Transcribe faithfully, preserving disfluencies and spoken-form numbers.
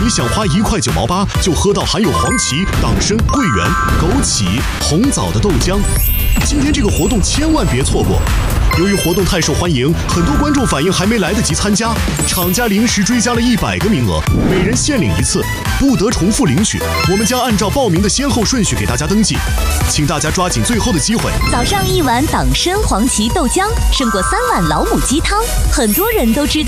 你想花一块九毛八就喝到含有黄芪、党参、桂圆、枸杞、红枣的豆浆。今天这个活动千万别错过。由于活动太受欢迎，很多观众反映还没来得及参加，厂家临时追加了一百个名额，每人限领一次，不得重复领取。我们将按照报名的先后顺序给大家登记，请大家抓紧最后的机会。 早上一碗党参黄芪豆浆，胜过三碗老母鸡汤，很多人都知道。